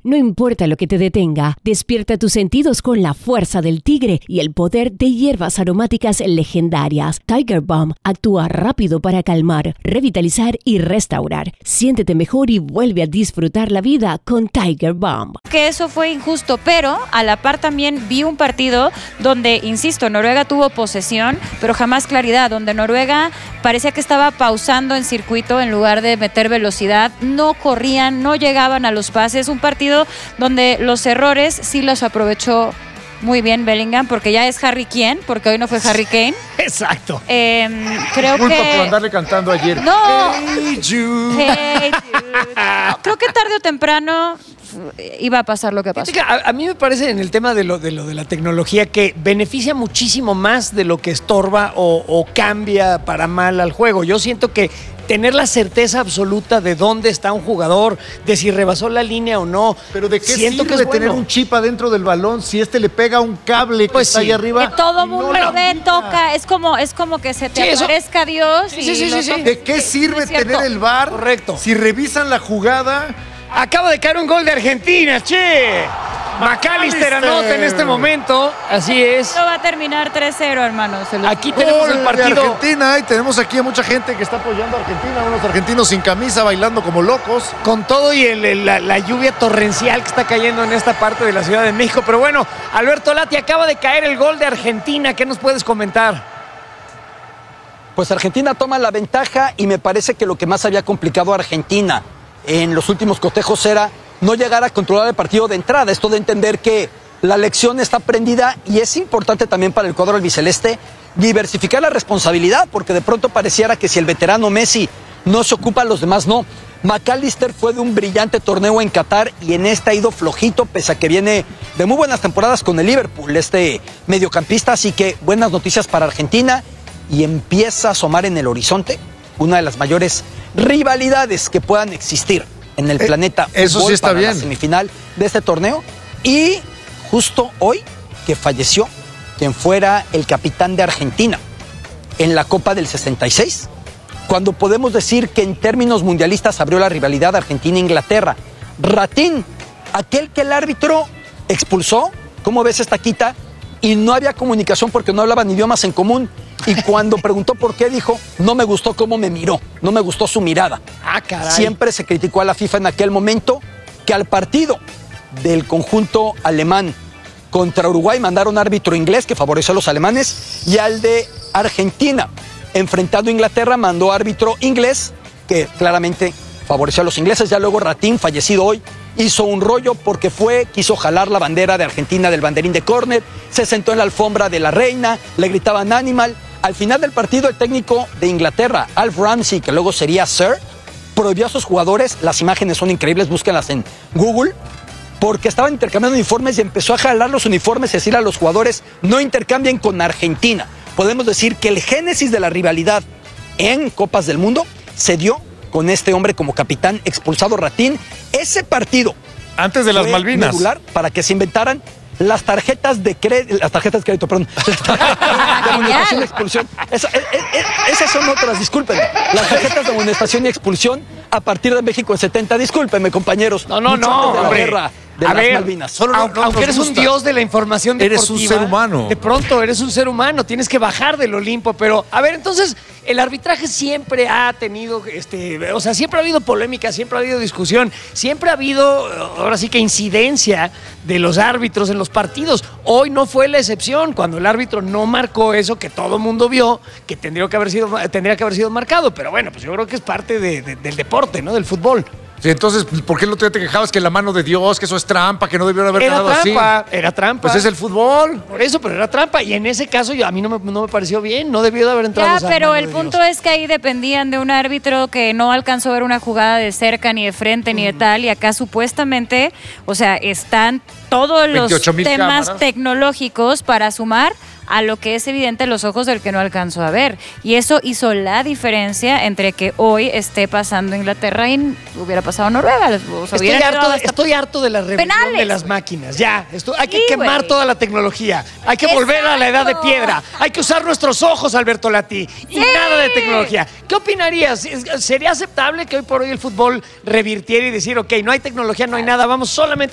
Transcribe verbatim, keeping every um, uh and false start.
No importa lo que te detenga, despierta tus sentidos con la fuerza del tigre y el poder de hierbas aromáticas legendarias. Tiger Balm actúa rápido para calmar, revitalizar y restaurar. Siéntete mejor y vuelve a disfrutar la vida con Tiger Balm. Que eso fue injusto, pero a la par también vi un partido donde, insisto, Noruega tuvo posesión, pero jamás claridad, donde Noruega parecía que estaba pausando en circuito en lugar de meter velocidad, no corrían, no llegaban a los pases, un partido donde los errores sí los aprovechó muy bien Bellingham, porque ya es Harry Kane, porque hoy no fue Harry Kane. Exacto. Eh, creo Culpa que... por andarle cantando ayer. No. Hey, Jude. Hey, Jude. No, creo que tarde o temprano iba a pasar lo que pasó. A, a mí me parece en el tema de lo, de lo de la tecnología que beneficia muchísimo más de lo que estorba o, o cambia para mal al juego. Yo siento que tener la certeza absoluta de dónde está un jugador, de si rebasó la línea o no. Pero ¿de qué siento sirve que es tener bueno. un chip adentro del balón si este le pega un cable que Pues está sí. ahí arriba? Que todo mundo no lo ve, quita. toca. Es como, es como que se te Sí, eso- aparezca Dios. Sí, y sí, sí, lo sí, sí. tocas. ¿De qué Sí, sirve es cierto. tener el V A R? Correcto. Si revisan la jugada. Acaba de caer un gol de Argentina, che. McAllister anota en este momento. Así es. Esto va a terminar tres cero, hermanos. Se los Aquí digo. tenemos Gol el de partido. Argentina y tenemos aquí a mucha gente que está apoyando a Argentina, unos argentinos sin camisa bailando como locos. Con todo y el- el- la, la lluvia torrencial que está cayendo en esta parte de la Ciudad de México. Pero bueno, Alberto Lati, acaba de caer el gol de Argentina. ¿Qué nos puedes comentar? Pues Argentina toma la ventaja y me parece que lo que más había complicado a Argentina en los últimos cotejos era no llegar a controlar el partido de entrada. Esto de entender que la lección está prendida y es importante también para el cuadro albiceleste diversificar la responsabilidad, porque de pronto pareciera que si el veterano Messi no se ocupa, los demás no. McAllister fue de un brillante torneo en Qatar y en este ha ido flojito, pese a que viene de muy buenas temporadas con el Liverpool, este mediocampista. Así que buenas noticias para Argentina y empieza a asomar en el horizonte una de las mayores rivalidades que puedan existir en el Eh, planeta. eso fútbol sí está para bien. la semifinal de este torneo. Y justo hoy que falleció quien fuera el capitán de Argentina en la Copa del sesenta y seis, cuando podemos decir que en términos mundialistas abrió la rivalidad Argentina-Inglaterra. Ratín, aquel que el árbitro expulsó, ¿cómo ves esta quita? Y no había comunicación porque no hablaban idiomas en común. Y cuando preguntó por qué, dijo, no me gustó cómo me miró, no me gustó su mirada. Ah, caray. Siempre se criticó a la FIFA en aquel momento que al partido del conjunto alemán contra Uruguay mandaron árbitro inglés que favoreció a los alemanes, y al de Argentina enfrentando a Inglaterra mandó árbitro inglés que claramente favoreció a los ingleses. Ya luego Ratín, fallecido hoy, hizo un rollo porque fue, quiso jalar la bandera de Argentina del banderín de córner, se sentó en la alfombra de la reina, le gritaban animal. Al final del partido, el técnico de Inglaterra, Alf Ramsey, que luego sería Sir, prohibió a sus jugadores, las imágenes son increíbles, búsquenlas en Google, porque estaban intercambiando uniformes y empezó a jalar los uniformes y decir a los jugadores, no intercambien con Argentina. Podemos decir que el génesis de la rivalidad en Copas del Mundo se dio con este hombre como capitán expulsado, Ratín. Ese partido Antes de las fue Malvinas. medular para que se inventaran las tarjetas de crédito, las tarjetas de crédito, perdón, las tarjetas de amonestación y expulsión. Esa- e- e- e- esas son otras, discúlpenme. Las tarjetas de amonestación y expulsión a partir de México en setenta, discúlpenme, compañeros. No, no, Mucho no, antes de la hombre. guerra de A las ver, Malvinas. Solo no- aunque, no aunque nos eres un gusta. dios de la información deportiva. Eres un ser humano. De pronto eres un ser humano, tienes que bajar del Olimpo. Pero, a ver, entonces, el arbitraje siempre ha tenido, este, o sea, siempre ha habido polémica, siempre ha habido discusión, siempre ha habido, ahora sí que incidencia de los árbitros en los partidos. Hoy no fue la excepción, cuando el árbitro no marcó eso que todo mundo vio, que tendría que haber sido, tendría que haber sido marcado. Pero bueno, pues yo creo que es parte de- de- del deporte, ¿no? Del fútbol. Sí, entonces, ¿por qué el otro día te quejabas que la mano de Dios, que eso es trampa, que no debieron haber Era ganado así? trampa, era trampa. Pues es el fútbol. Por eso, pero era trampa. Y en ese caso yo, a mí no me, no me pareció bien. No debió de haber entrado Ya, esa pero mano el de punto Dios. es que ahí dependían de un árbitro que no alcanzó a ver una jugada de cerca, ni de frente, ni de tal. Y acá supuestamente, o sea, están todos los veintiocho mil temas cámaras. tecnológicos para sumar a lo que es evidente a los ojos del que no alcanzó a ver. Y eso hizo la diferencia entre que hoy esté pasando Inglaterra y hubiera pasado Noruega. O sea, Estoy hubieran harto, quedado de, hasta- estoy harto de la rebelión Penales. de las máquinas. Ya, esto, hay que Sí, quemar güey. toda la tecnología. Hay que volver a la edad de Exacto. piedra. Hay que usar nuestros ojos, Alberto Lati. Y Sí. nada de tecnología. ¿Qué opinarías? ¿Sería aceptable que hoy por hoy el fútbol revirtiera y decir, ok, no hay tecnología, no hay nada, vamos solamente